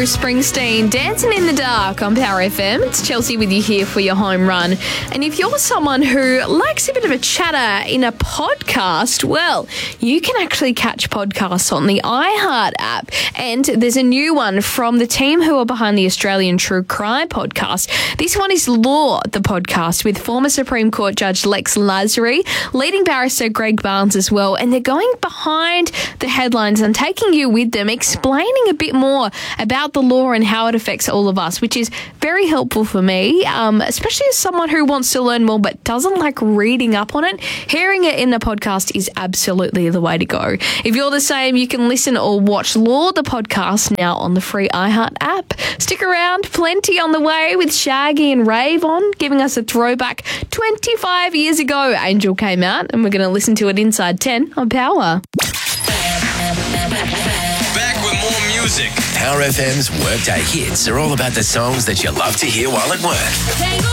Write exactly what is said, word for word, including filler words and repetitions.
Bruce Springsteen, Dancing in the Dark on Power F M. It's Chelsea with you here for your home run. And if you're someone who likes a bit of a chatter in a podcast, well, you can actually catch podcasts on the iHeart app. And there's a new one from the team who are behind the Australian True Crime podcast. This one is Law, the podcast, with former Supreme Court Judge Lex Lasry, leading barrister Greg Barnes as well. And they're going behind the headlines and taking you with them, explaining a bit more about the law and how it affects all of us, which is very helpful for me, um, especially as someone who wants to learn more but doesn't like reading up on it. Hearing it in the podcast is absolutely the way to go. If you're the same, you can listen or watch Law, the podcast, now on the free iHeart app. Stick around, plenty on the way with Shaggy and Rave on, giving us a throwback twenty-five years ago. Angel came out, and we're going to listen to it inside ten on Power. Back with more music. Power F M's Workday Hits are all about the songs that you love to hear while at work.